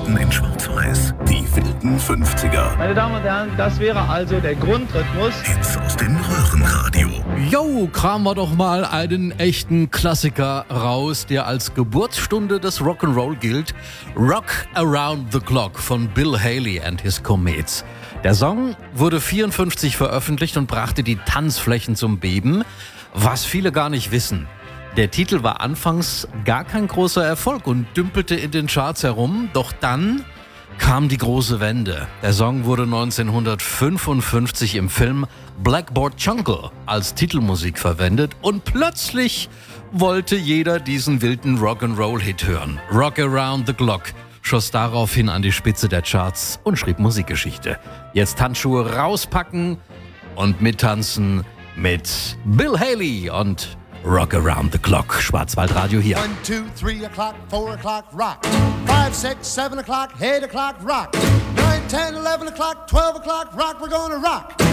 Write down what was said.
Platten in Schwarz-Weiß. Die wilden 50er. Meine Damen und Herren, das wäre also der Grundrhythmus. Hits aus dem Röhrenradio. Jo, kramen wir doch mal einen echten Klassiker raus, der als Geburtsstunde des Rock'n'Roll gilt. Rock Around the Clock von Bill Haley and his Comets. Der Song wurde 1954 veröffentlicht und brachte die Tanzflächen zum Beben. Was viele gar nicht wissen: der Titel war anfangs gar kein großer Erfolg und dümpelte in den Charts herum. Doch dann kam die große Wende. Der Song wurde 1955 im Film Blackboard Jungle als Titelmusik verwendet und plötzlich wollte jeder diesen wilden Rock'n'Roll-Hit hören. Rock Around the Clock schoss daraufhin an die Spitze der Charts und schrieb Musikgeschichte. Jetzt Handschuhe rauspacken und mittanzen mit Bill Haley und Rock Around the Clock. Schwarzwaldradio hier. 1, 2, 3 o'clock, 4 o'clock, rock. 5, 6, 7 o'clock, 8 o'clock, rock. 9, 10, 11 o'clock, 12 o'clock, rock. We're gonna rock.